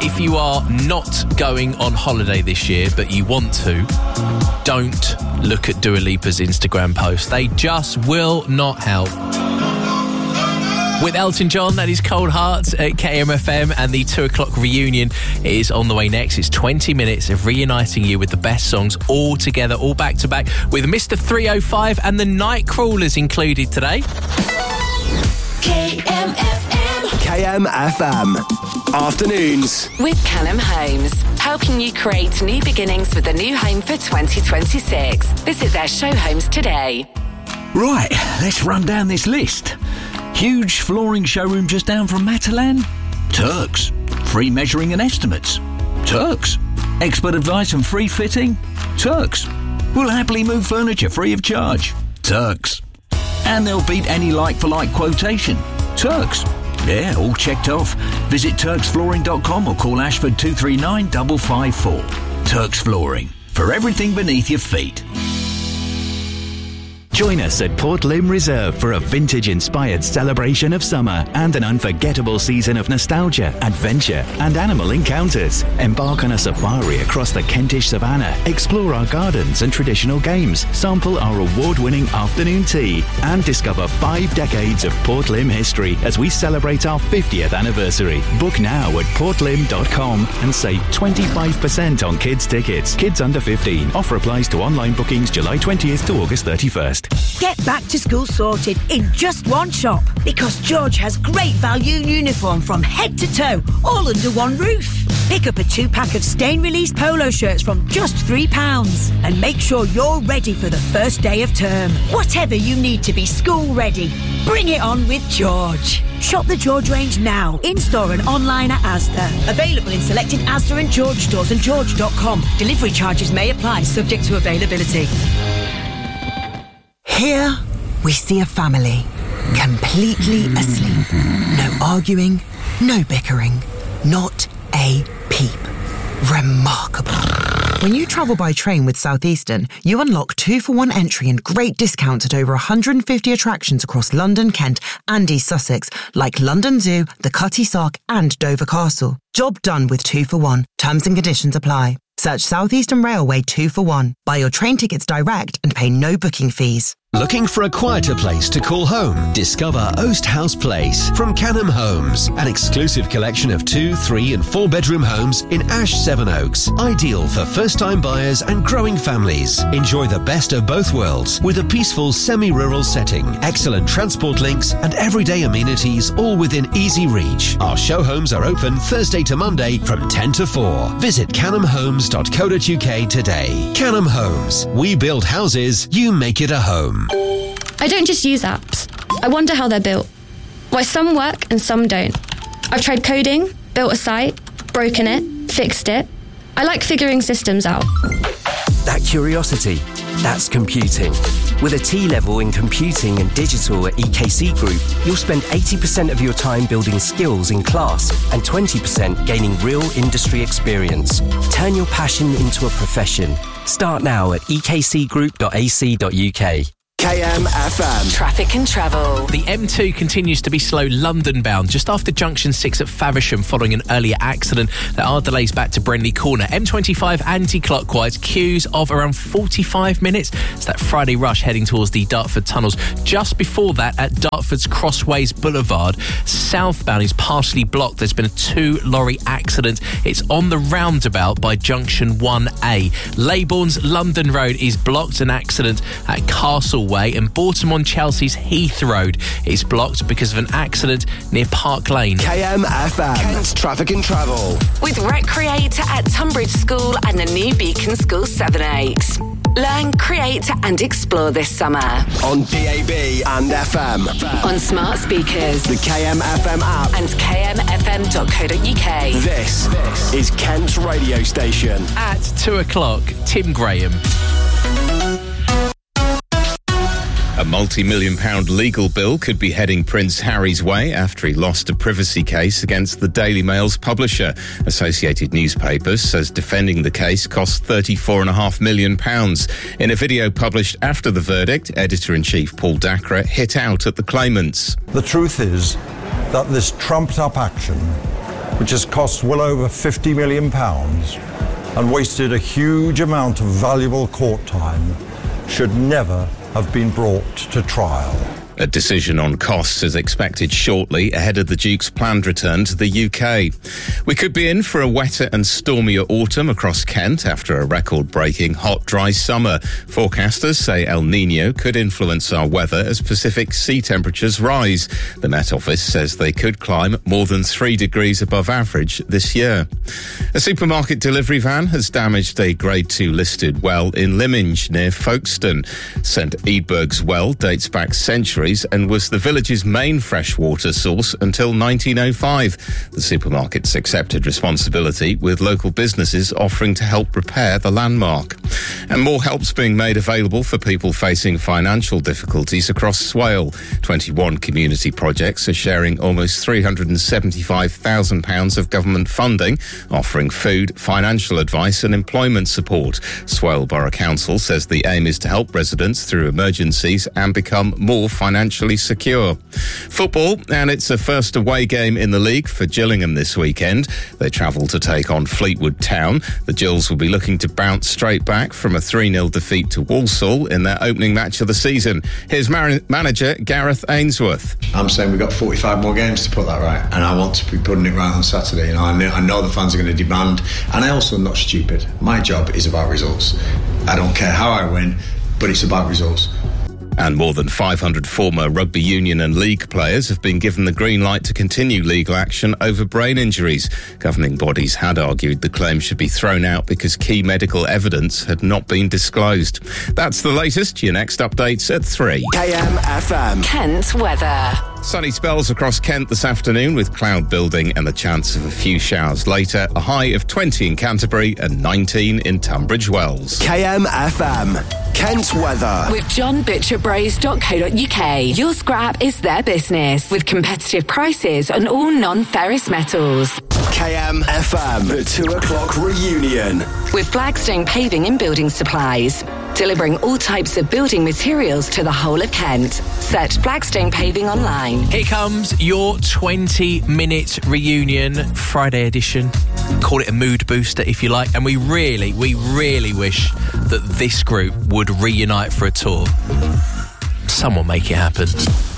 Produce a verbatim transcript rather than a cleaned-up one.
if you are not going on holiday this year, but you want to, don't look at Dua Lipa's Instagram posts. They just will not help. With Elton John, that is Cold Hearts at K M F M, and the two o'clock reunion is on the way next. It's twenty minutes of reuniting you with the best songs all together, all back to back, with Mister three oh five and the Nightcrawlers included today. K M F M. K M F M. Afternoons. With Callum Homes, helping you create new beginnings with a new home for twenty twenty-six. Visit their show homes today. Right, let's run down this list. Huge flooring showroom just down from Matalan? Turks. Free measuring and estimates? Turks. Expert advice and free fitting? Turks. We'll happily move furniture free of charge? Turks. And they'll beat any like-for-like quotation? Turks. Yeah, all checked off. Visit turks flooring dot com or call Ashford two three nine five five four. Turks Flooring. For everything beneath your feet. Join us at Port Lim Reserve for a vintage-inspired celebration of summer and an unforgettable season of nostalgia, adventure and animal encounters. Embark on a safari across the Kentish Savannah, explore our gardens and traditional games, sample our award-winning afternoon tea and discover five decades of Port Lim history as we celebrate our fiftieth anniversary. Book now at port lim dot com and save twenty-five percent on kids' tickets. Kids under fifteen. Offer applies to online bookings July twentieth to August thirty-first. Get back to school sorted in just one shop, because George has great value uniform from head to toe, all under one roof. Pick up a two-pack of stain-release polo shirts from just three pounds and make sure you're ready for the first day of term. Whatever you need to be school ready, bring it on with George. Shop the George range now, in-store and online at Asda. Available in selected Asda and George stores and george dot com. Delivery charges may apply, subject to availability. Here we see a family, completely asleep. No arguing, no bickering, not a peep. Remarkable. When you travel by train with Southeastern, you unlock two for one entry and great discounts at over one hundred fifty attractions across London, Kent and East Sussex, like London Zoo, the Cutty Sark and Dover Castle. Job done with two for one. Terms and conditions apply. Search Southeastern Railway two for one. Buy your train tickets direct and pay no booking fees. Looking for a quieter place to call home? Discover Oast House Place from Canham Homes, an exclusive collection of two, three and four bedroom homes in Ash Sevenoaks, ideal for first-time buyers and growing families. Enjoy the best of both worlds with a peaceful semi-rural setting, excellent transport links and everyday amenities all within easy reach. Our show homes are open Thursday to Monday from ten to four. Visit canham homes dot co dot uk today. Canham Homes. We build houses, you make it a home. I don't just use apps. I wonder how they're built. Why some work and some don't. I've tried coding, built a site, broken it, fixed it. I like figuring systems out. That curiosity, that's computing. With a T-level in computing and digital at E K C Group, you'll spend eighty percent of your time building skills in class and twenty percent gaining real industry experience. Turn your passion into a profession. Start now at e k c group dot a c dot u k. K M F M. Traffic and travel. The M two continues to be slow London bound just after junction six at Faversham following an earlier accident. There are delays back to Brenley Corner. M twenty-five anti-clockwise, queues of around forty-five minutes. It's that Friday rush heading towards the Dartford tunnels. Just before that, at Dartford's Crossways Boulevard, southbound is partially blocked. There's been a two-lorry accident. It's on the roundabout by junction one A. Leybourne's London Road is blocked. An accident at Castle Way, and Baltimore-on-Chelsea's Heath Road is blocked because of an accident near Park Lane. K M F M. Kent's Traffic and Travel. With Recreate at Tunbridge School and the new Beacon School Sevenoaks. Learn, create and explore this summer. On D A B and F M. On smart speakers. The K M F M app. And k m f m dot co dot u k. This, this is Kent's radio station. At two o'clock, Tim Graham. A multi-million pound legal bill could be heading Prince Harry's way after he lost a privacy case against the Daily Mail's publisher. Associated Newspapers says defending the case cost thirty-four point five million pounds. In a video published after the verdict, Editor-in-Chief Paul Dacre hit out at the claimants. The truth is that this trumped-up action which has cost well over fifty million pounds and wasted a huge amount of valuable court time, should never have been brought to trial. A decision on costs is expected shortly ahead of the Duke's planned return to the U K. We could be in for a wetter and stormier autumn across Kent after a record-breaking hot, dry summer. Forecasters say El Niño could influence our weather as Pacific sea temperatures rise. The Met Office says they could climb more than three degrees above average this year. A supermarket delivery van has damaged a Grade two listed well in Lyminge near Folkestone. Saint Edburgh's well dates back centuries and was the village's main freshwater source until nineteen oh five. The supermarkets accepted responsibility, with local businesses offering to help repair the landmark. And more help's being made available for people facing financial difficulties across Swale. twenty-one community projects are sharing almost three hundred seventy-five thousand pounds of government funding, offering food, financial advice and employment support. Swale Borough Council says the aim is to help residents through emergencies and become more financially financially secure. Football, and it's a first away game in the league for Gillingham this weekend. They travel to take on Fleetwood Town. The Gills will be looking to bounce straight back from a three nil defeat to Walsall in their opening match of the season. Here's mar- manager Gareth Ainsworth. I'm saying we've got forty-five more games to put that right, and I want to be putting it right on Saturday. You know, I know, I know the fans are going to demand, and I also am not stupid. My job is about results. I don't care how I win, but it's about results. And more than five hundred former rugby union and league players have been given the green light to continue legal action over brain injuries. Governing bodies had argued the claim should be thrown out because key medical evidence had not been disclosed. That's the latest. Your next updates at three. K M F M. Kent weather. Sunny spells across Kent this afternoon with cloud building and the chance of a few showers later. A high of twenty in Canterbury and nineteen in Tunbridge Wells. K M F M. Kent weather. With john butcher bros dot co dot uk. Your scrap is their business with competitive prices on all non-ferrous metals. K M F M. The two o'clock reunion. With Flagstone Paving and Building Supplies. Delivering all types of building materials to the whole of Kent. Search Flagstone Paving online. Here comes your twenty-minute reunion, Friday edition. Call it a mood booster if you like. And we really, we really wish that this group would reunite for a tour. Someone make it happen.